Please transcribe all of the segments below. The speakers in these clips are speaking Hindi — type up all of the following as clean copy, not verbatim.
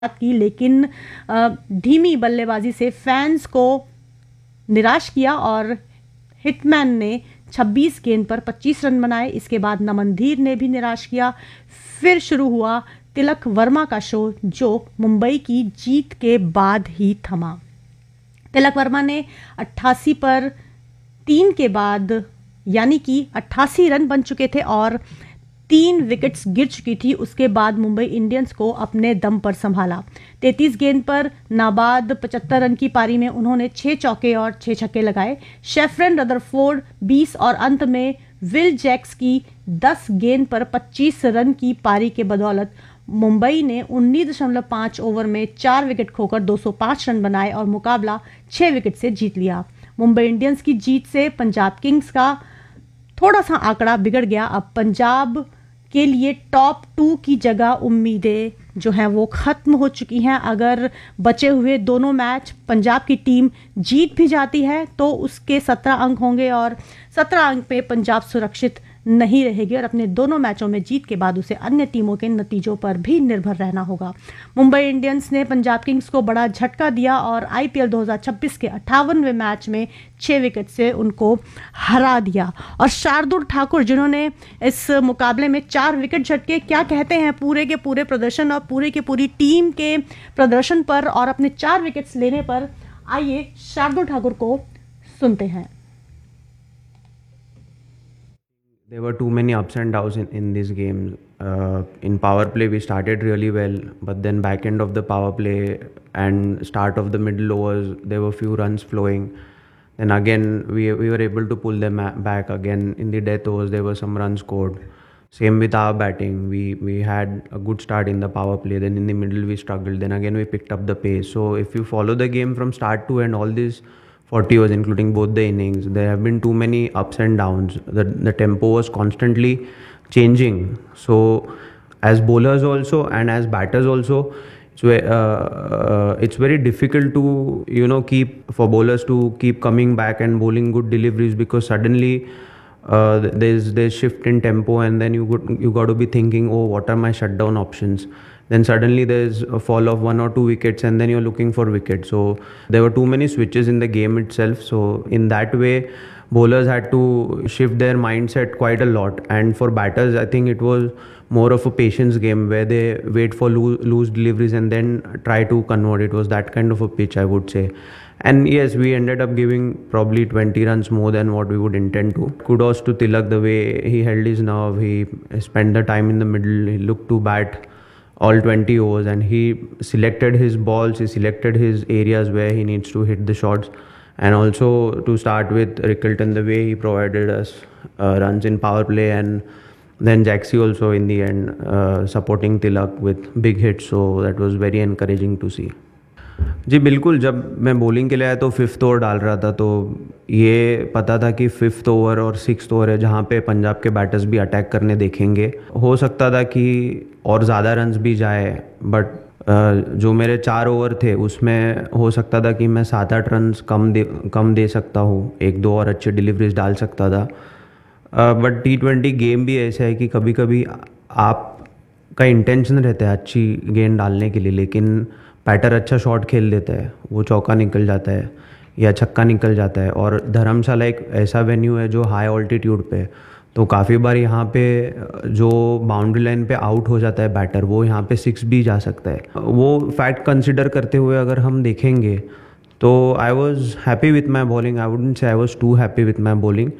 की, लेकिन धीमी बल्लेबाजी से फैंस को निराश किया और हिटमैन ने 26 गेंद पर 25 रन बनाए। इसके बाद नमन धीर ने भी निराश किया। फिर शुरू हुआ तिलक वर्मा का शो, जो मुंबई की जीत के बाद ही थमा। तिलक वर्मा ने 88 पर 3 के बाद यानी कि 88 रन बन चुके थे और 3 विकेट्स गिर चुकी थी। उसके बाद मुंबई इंडियंस को अपने दम पर संभाला। 33 गेंद पर नाबाद 75 रन की पारी में उन्होंने 6 चौके और 6 छक्के लगाए। शेफरन रदरफोर्ड 20 और अंत में विल जैक्स की 10 गेंद पर 25 रन की पारी के बदौलत मुंबई ने 19.5 ओवर में 4 विकेट खोकर 205 रन बनाए और मुकाबला 6 विकेट से जीत लिया। मुंबई इंडियंस की जीत से पंजाब किंग्स का थोड़ा सा आंकड़ा बिगड़ गया। अब पंजाब के लिए टॉप 2 की जगह उम्मीदें जो हैं वो खत्म हो चुकी हैं। अगर बचे हुए दोनों मैच पंजाब की टीम जीत भी जाती है तो उसके 17 अंक होंगे और 17 अंक पे पंजाब सुरक्षित नहीं रहेगी और अपने दोनों मैचों में जीत के बाद उसे अन्य टीमों के नतीजों पर भी निर्भर रहना होगा। मुंबई इंडियंस ने पंजाब किंग्स को बड़ा झटका दिया और आईपीएल 2026 के 58वें मैच में 6 विकेट से उनको हरा दिया। और शार्दुल ठाकुर, जिन्होंने इस मुकाबले में 4 विकेट झटके, क्या कहते हैं पूरे के पूरे प्रदर्शन और पूरे की पूरी टीम के प्रदर्शन पर और अपने 4 विकेट्स लेने पर? आइए शार्दुल ठाकुर को सुनते हैं। There were too many ups and downs in this game. In power play, we started really well, but then back end of the power play and start of the middle overs, there were few runs flowing. Then again, we were able to pull them back again. In the death overs, there were some runs scored. Same with our batting. We had a good start in the power play. Then in the middle, we struggled. Then again, we picked up the pace. So if you follow the game from start to end, all these 40 overs, including both the innings, there have been too many ups and downs. The tempo was constantly changing. So as bowlers also and as batters also, it's very difficult to keep for bowlers to keep coming back and bowling good deliveries, because suddenly there's shift in tempo, and then you got to be thinking, oh, what are my shutdown options? Then suddenly there's a fall of 1 or 2 wickets, and then you're looking for wickets. So there were too many switches in the game itself. So in that way, bowlers had to shift their mindset quite a lot. And for batters, I think it was more of a patience game where they wait for loose deliveries and then try to convert. It was that kind of a pitch, I would say. And yes, we ended up giving probably 20 runs more than what we would intend to. Kudos to Tilak, the way he held his nerve. He spent the time in the middle. He looked to bat all 20 overs, and he selected his balls, he selected his areas where he needs to hit the shots. And also to start with Rickleton, the way he provided us runs in power play, and then Jaxi also in the end supporting Tilak with big hits. So that was very encouraging to see. जी बिल्कुल, जब मैं बॉलिंग के लिए आया तो 5th ओवर डाल रहा था, तो ये पता था कि 5th ओवर और 6th ओवर है जहाँ पे पंजाब के बैटर्स भी अटैक करने देखेंगे। हो सकता था कि और ज़्यादा रन्स भी जाए, बट जो मेरे 4 ओवर थे उसमें हो सकता था कि मैं 7-8 रन्स कम दे सकता हूँ, 1-2 और अच्छे डिलीवरीज डाल सकता था। बट T20 गेम भी ऐसा है कि कभी कभी आपका इंटेंशन रहता है अच्छी गेंद डालने के लिए, लेकिन बैटर अच्छा शॉट खेल देता है, वो चौका निकल जाता है या छक्का निकल जाता है। और धर्मशाला एक ऐसा वेन्यू है जो हाई ऑल्टीट्यूड पे, तो काफ़ी बार यहाँ पे जो बाउंड्री लाइन पे आउट हो जाता है बैटर, वो यहाँ पे 6 भी जा सकता है। वो फैक्ट कंसिडर करते हुए अगर हम देखेंगे तो I was happy with my bowling. I wouldn't say I was to happy with my bowling.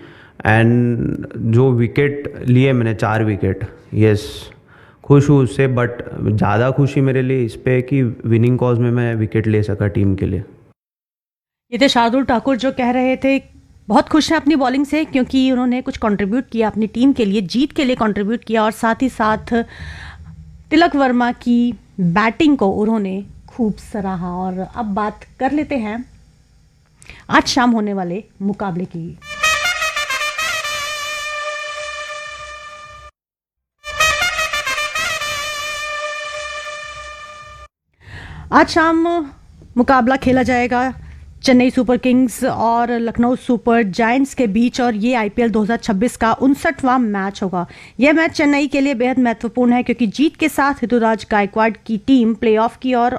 And जो विकेट लिए मैंने 4 विकेट, यस खुश हूँ उससे, बट ज़्यादा खुशी मेरे लिए इस पे कि विनिंग कॉज में मैं विकेट ले सका टीम के लिए। ये थे शार्दुल ठाकुर जो कह रहे थे बहुत खुश हैं अपनी बॉलिंग से, क्योंकि उन्होंने कुछ कंट्रीब्यूट किया अपनी टीम के लिए, जीत के लिए कंट्रीब्यूट किया, और साथ ही साथ तिलक वर्मा की बैटिंग को उन्होंने खूब सराहा। और अब बात कर लेते हैं आज शाम होने वाले मुकाबले की। आज शाम मुकाबला खेला जाएगा चेन्नई सुपर किंग्स और लखनऊ सुपर जायंट्स के बीच, और ये आईपीएल 2026 का 59वां मैच होगा। यह मैच चेन्नई के लिए बेहद महत्वपूर्ण है क्योंकि जीत के साथ ऋतुराज गायकवाड़ की टीम प्लेऑफ की ओर